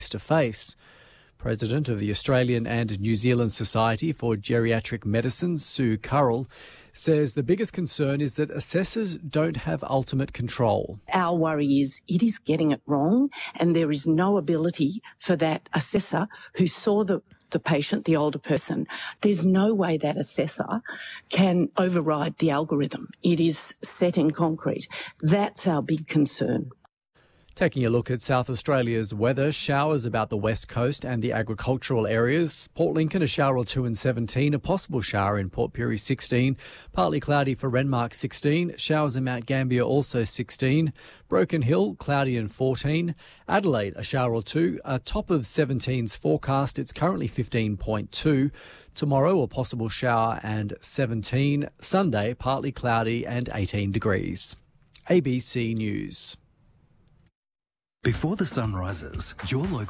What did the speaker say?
to face. President of the Australian and New Zealand Society for Geriatric Medicine, Sue Currell, says the biggest concern is that assessors don't have ultimate control. Our worry is it is getting it wrong, and there is no ability for that assessor who saw the patient, the older person. There's no way that assessor can override the algorithm. It is set in concrete. That's our big concern. Taking a look at South Australia's weather, showers about the west coast and the agricultural areas. Port Lincoln, a shower or two in 17, a possible shower in Port Pirie 16, partly cloudy for Renmark 16, showers in Mount Gambier also 16, Broken Hill, cloudy and 14, Adelaide, a shower or two, a top of 17's forecast, it's currently 15.2, tomorrow a possible shower and 17, Sunday partly cloudy and 18 degrees. ABC News. Before the sun rises, your local